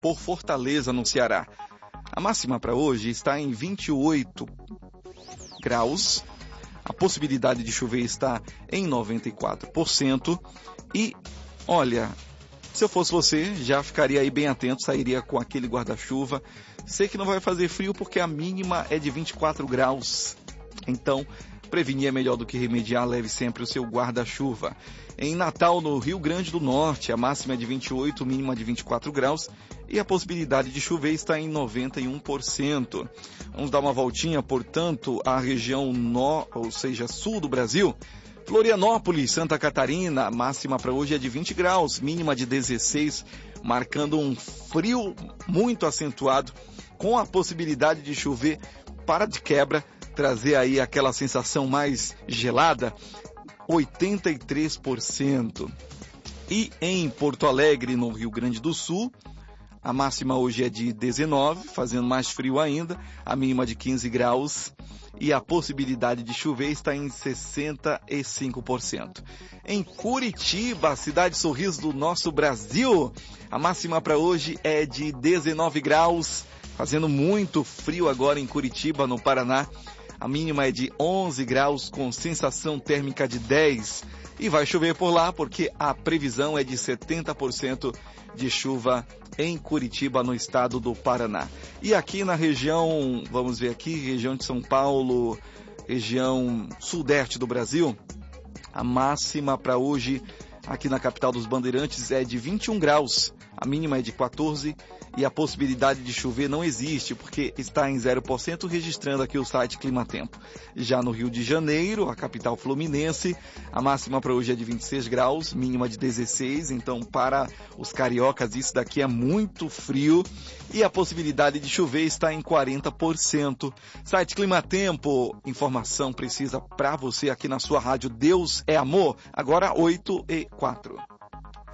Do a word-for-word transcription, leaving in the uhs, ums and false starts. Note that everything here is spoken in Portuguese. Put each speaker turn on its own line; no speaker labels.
por Fortaleza, no Ceará. A máxima para hoje está em vinte e oito graus. A possibilidade de chover está em noventa e quatro por cento. E, olha, se eu fosse você, já ficaria aí bem atento, sairia com aquele guarda-chuva. Sei que não vai fazer frio porque a mínima é de vinte e quatro graus. Então, prevenir é melhor do que remediar, leve sempre o seu guarda-chuva. Em Natal, no Rio Grande do Norte, a máxima é de vinte e oito, mínima de vinte e quatro graus e a possibilidade de chover está em noventa e um por cento. Vamos dar uma voltinha, portanto, à região no, ou seja, sul do Brasil. Florianópolis, Santa Catarina, a máxima para hoje é de vinte graus, mínima de dezesseis, marcando um frio muito acentuado, com a possibilidade de chover para de quebra, trazer aí aquela sensação mais gelada, oitenta e três por cento. E em Porto Alegre, no Rio Grande do Sul, a máxima hoje é de dezenove, fazendo mais frio ainda, a mínima de quinze graus e a possibilidade de chover está em sessenta e cinco por cento. Em Curitiba, cidade sorriso do nosso Brasil, a máxima para hoje é de dezenove graus, fazendo muito frio agora em Curitiba, no Paraná. A mínima é de onze graus com sensação térmica de dez. E vai chover por lá porque a previsão é de setenta por cento de chuva em Curitiba, no estado do Paraná. E aqui na região, vamos ver aqui, região de São Paulo, região sudeste do Brasil, a máxima para hoje aqui na capital dos Bandeirantes é de vinte e um graus. A mínima é de quatorze e a possibilidade de chover não existe, porque está em zero por cento, registrando aqui o site Climatempo. Já no Rio de Janeiro, a capital fluminense, a máxima para hoje é de vinte e seis graus, mínima de dezesseis, então para os cariocas isso daqui é muito frio e a possibilidade de chover está em quarenta por cento. Site Climatempo, informação precisa para você aqui na sua rádio Deus é Amor, agora oito e quatro.